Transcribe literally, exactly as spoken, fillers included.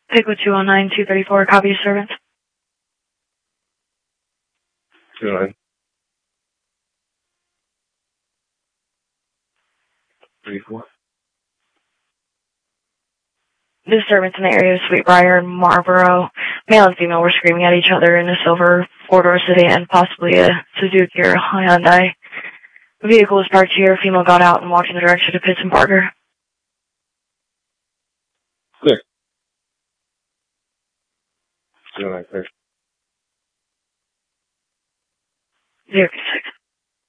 Pickwood two oh nine, two thirty-four, copy disturbance. two oh nine. thirty-four. Disturbance in the area of Sweetbriar and Marlboro. Male and female were screaming at each other in a silver four-door sedan, possibly a Suzuki or a Hyundai. The vehicle was parked here. Female got out and walked in the direction of Pitts and Parker. Clear. two oh nine, clear. Zero